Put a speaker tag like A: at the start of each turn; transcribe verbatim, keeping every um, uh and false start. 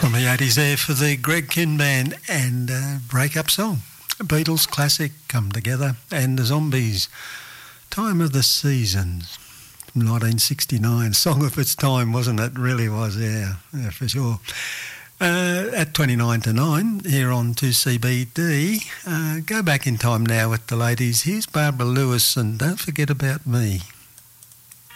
A: From the eighties there for the Greg Kihn Band and uh, Breakup Song. Beatles classic, Come Together, and the Zombies, Time of the Seasons, from nineteen sixty-nine. Song of its time, wasn't it? Really was, yeah, yeah for sure. Uh, at twenty-nine to nine, here on two C B D, uh, go back in time now with the ladies. Here's Barbara Lewis and Don't Forget About Me.